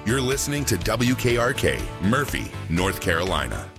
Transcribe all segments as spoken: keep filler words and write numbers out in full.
You're listening to W K R K, Murphy, North Carolina.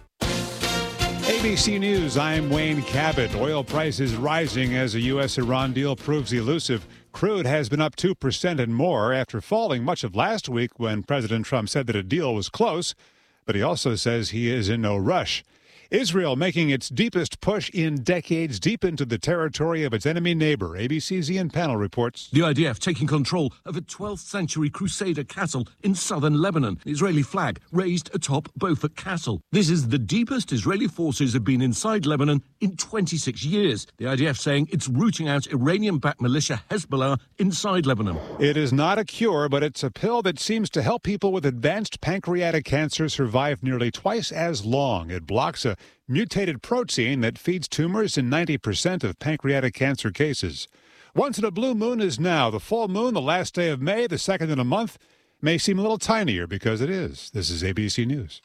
A B C News, I'm Wayne Cabot. Oil prices rising as the U S Iran deal proves elusive. Crude has been up two percent and more after falling much of last week when President Trump said that a deal was close. But he also says he is in no rush. Israel making its deepest push in decades deep into the territory of its enemy neighbor. A B C's Ian Pannell reports. The I D F taking control of a twelfth century Crusader castle in southern Lebanon. The Israeli flag raised atop Beaufort Castle. This is the deepest Israeli forces have been inside Lebanon in twenty-six years. The I D F saying it's rooting out Iranian-backed militia Hezbollah inside Lebanon. It is not a cure, but it's a pill that seems to help people with advanced pancreatic cancer survive nearly twice as long. It blocks a mutated protein that feeds tumors in ninety percent of pancreatic cancer cases. Once in a blue moon is now. The full moon, the last day of May, the second in a month, may seem a little tinier because it is. This is A B C News.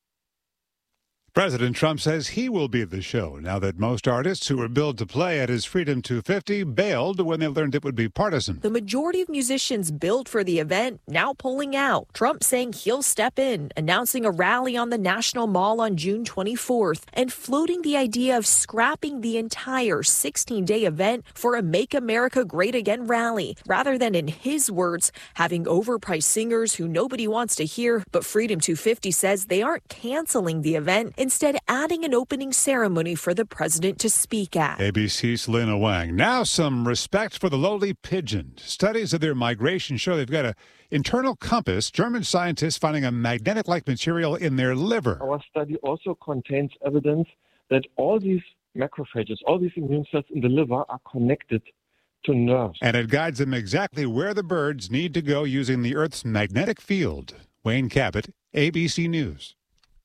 President Trump says he will be the show now that most artists who were billed to play at his Freedom two fifty bailed when they learned it would be partisan. The majority of musicians billed for the event now pulling out. Trump saying he'll step in, announcing a rally on the National Mall on June twenty-fourth, and floating the idea of scrapping the entire sixteen-day event for a Make America Great Again rally, rather than, in his words, having overpriced singers who nobody wants to hear. But Freedom two fifty says they aren't canceling the event, instead adding an opening ceremony for the president to speak at. A B C's Selena Wang. Now some respect for the lowly pigeon. Studies of their migration show they've got an internal compass. German scientists finding a magnetic-like material in their liver. Our study also contains evidence that all these macrophages, all these immune cells in the liver are connected to nerves. And it guides them exactly where the birds need to go using the Earth's magnetic field. Wayne Cabot, A B C News.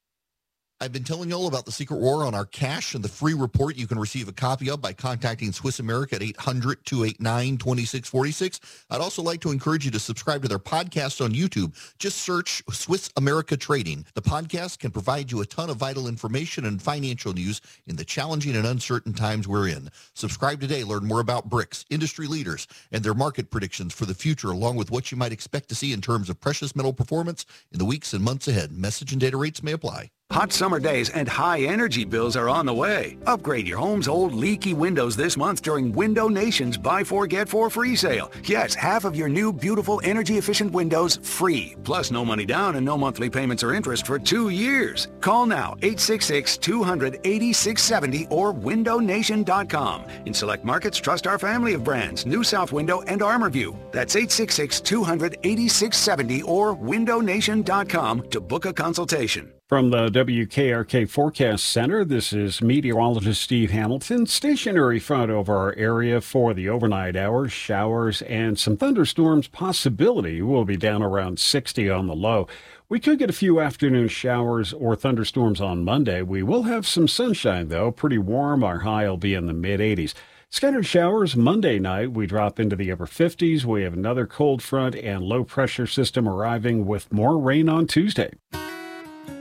I've been telling you all about the secret war on our cash and the free report you can receive a copy of by contacting Swiss America at eight hundred, two eight nine, two six four six. I'd also like to encourage you to subscribe to their podcast on YouTube. Just search Swiss America Trading. The podcast can provide you a ton of vital information and financial news in the challenging and uncertain times we're in. Subscribe today. Learn more about BRICS, industry leaders, and their market predictions for the future, along with what you might expect to see in terms of precious metal performance in the weeks and months ahead. Message and data rates may apply. Hot summer days and high energy bills are on the way. Upgrade your home's old leaky windows this month during Window Nation's Buy Four Get Four free sale. Yes, half of your new beautiful energy efficient windows free. Plus no money down and no monthly payments or interest for two years. Call now eight six six, two hundred, eighty-six seventy or window nation dot com. In select markets, trust our family of brands, New South Window and ArmorView. That's eight six six, two hundred, eighty-six seventy or window nation dot com to book a consultation. From the W K R K Forecast Center, this is meteorologist Steve Hamilton. Stationary front over our area for the overnight hours, showers, and some thunderstorms possibility. Will be down around sixty on the low. We could get a few afternoon showers or thunderstorms on Monday. We will have some sunshine, though. Pretty warm. Our high will be in the mid eighties. Scattered showers Monday night. We drop into the upper fifties. We have another cold front and low pressure system arriving with more rain on Tuesday.